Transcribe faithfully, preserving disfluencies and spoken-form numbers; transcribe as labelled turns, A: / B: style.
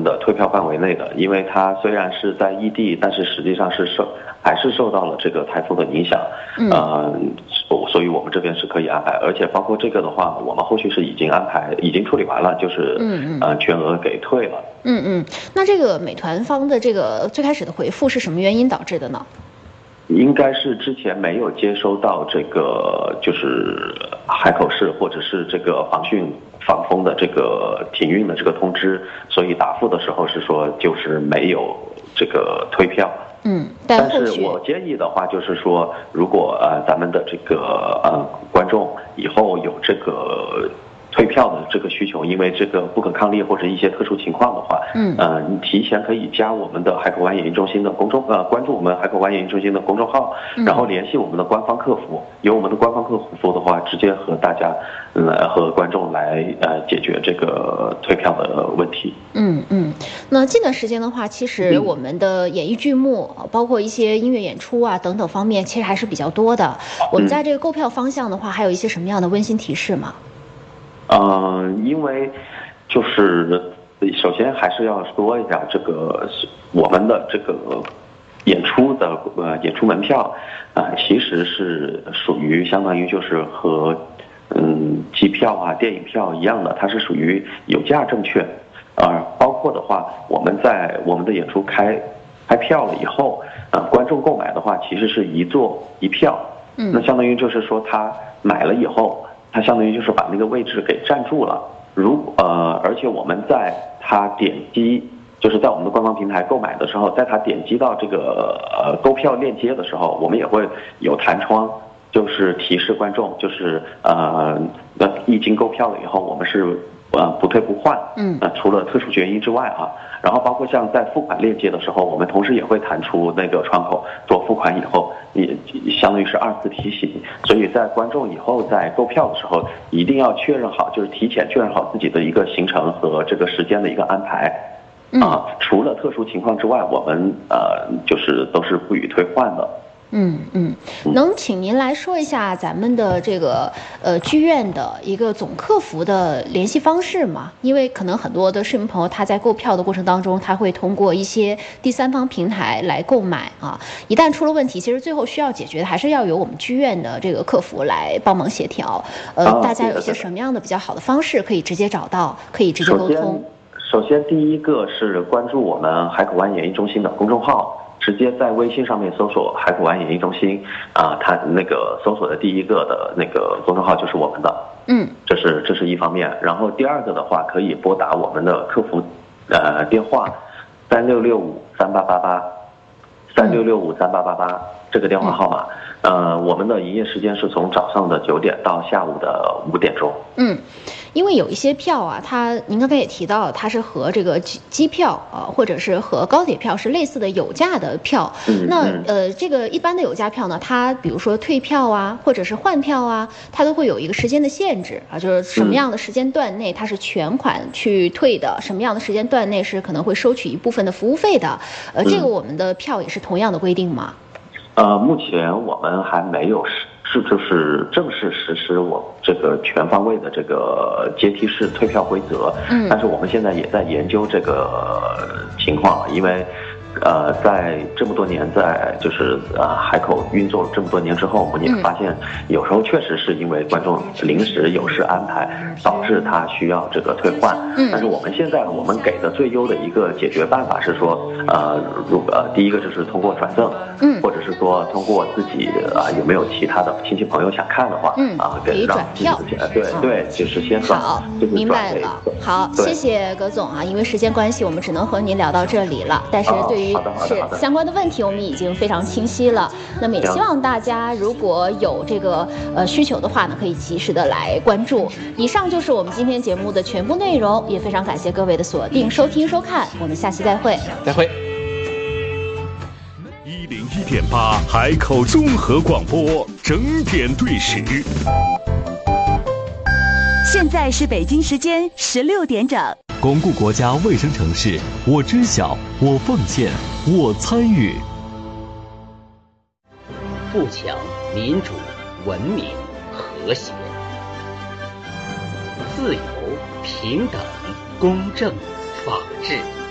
A: 们的退票范围内的，因为它虽然是在异地，但是实际上是受还是受到了这个台风的影响，嗯、呃，所以我们这边是可以安排，而且包括这个的话，我们后续是已经安排，已经处理完了，就是嗯嗯呃全额给退了。
B: 嗯嗯，那这个美团方的这个最开始的回复是什么原因导致的呢？
A: 应该是之前没有接收到这个就是海口市或者是这个防汛防风的这个停运的这个通知，所以答复的时候是说就是没有这个退票。
B: 嗯，
A: 但是我建议的话就是说，如果呃咱们的这个呃观众以后有这个退票的这个需求，因为这个不可抗力或者一些特殊情况的话，嗯，呃，你提前可以加我们的海口湾演艺中心的公众呃关注我们海口湾演艺中心的公众号，然后联系我们的官方客服，由我们的官方客服的话，直接和大家呃和观众来呃解决这个退票的问题。
B: 嗯嗯，那近段时间的话，其实我们的演艺剧目，包括一些音乐演出啊等等方面，其实还是比较多的。我们在这个购票方向的话，还有一些什么样的温馨提示吗？
A: 嗯、呃，因为就是首先还是要说一下这个我们的这个演出的呃演出门票啊、呃，其实是属于相当于就是和嗯机票啊电影票一样的，它是属于有价证券，呃，包括的话我们在我们的演出开开票了以后，呃，观众购买的话其实是一座一票，嗯，那相当于就是说他买了以后。它相当于就是把那个位置给占住了，如呃，而且我们在它点击，就是在我们的官方平台购买的时候，在它点击到这个呃购票链接的时候，我们也会有弹窗，就是提示观众，就是呃，那一经购票了以后，我们是呃不退不换，嗯，呃除了特殊原因之外啊，然后包括像在付款链接的时候，我们同时也会弹出那个窗口，做付款以后。也相当于是二次提醒，所以在观众以后在购票的时候，一定要确认好，就是提前确认好自己的一个行程和这个时间的一个安排。啊，除了特殊情况之外，我们呃就是都是不予退换的。
B: 嗯嗯，能请您来说一下咱们的这个呃剧院的一个总客服的联系方式吗？因为可能很多的市民朋友他在购票的过程当中，他会通过一些第三方平台来购买啊，一旦出了问题，其实最后需要解决的还是要由我们剧院的这个客服来帮忙协调。呃，
A: 啊、
B: 大家有一些什么样的比较好的方式可以直接找到，可以直接沟通？
A: 首先，首先第一个是关注我们海口湾演艺中心的公众号。直接在微信上面搜索海口湾演艺中心啊，它那个搜索的第一个的那个公众号就是我们的，嗯，这是这是一方面。然后第二个的话，可以拨打我们的客服呃电话三六六五三八八八三六六五三八八八这个电话号码。呃，我们的营业时间是从早上的九点到下午的五点钟。
B: 嗯，因为有一些票啊，它您刚才也提到，它是和这个机机票啊、呃，或者是和高铁票是类似的有价的票。嗯、那呃，这个一般的有价票呢，它比如说退票啊，或者是换票啊，它都会有一个时间的限制啊，就是什么样的时间段内它是全款去退的，什么样的时间段内是可能会收取一部分的服务费的。呃，这个我们的票也是同样的规定吗？
A: 呃，目前我们还没有实是就是正式实施我这个全方位的这个阶梯式退票规则，嗯，但是我们现在也在研究这个情况，因为呃，在这么多年，在就是呃海口运作了这么多年之后，我们也发现有时候确实是因为观众临时有事安排，导致他需要这个退换。嗯，但是我们现在我们给的最优的一个解决办法是说，呃，如呃第一个就是通过转赠，嗯，或者是说通过自己啊、呃、有没有其他的亲戚朋友想看的话，嗯啊，给让自己对对，就是先转，
B: 好，
A: 就是
B: 明白了。好，谢谢葛总啊，因为时间关系，我们只能和您聊到这里了。但是对于是相关的问题，我们已经非常清晰了。那么也希望大家如果有这个呃需求的话呢，可以及时的来关注。以上就是我们今天节目的全部内容，也非常感谢各位的锁定、收听、收看，我们下期再会。
C: 再会。
D: 一零一点八海口综合广播整点对时。
E: 现在是北京时间十六点整。
F: 巩固国家卫生城市，我知晓，我奉献，我参与。
G: 富强、民主、文明、和谐、自由、平等、公正、法治。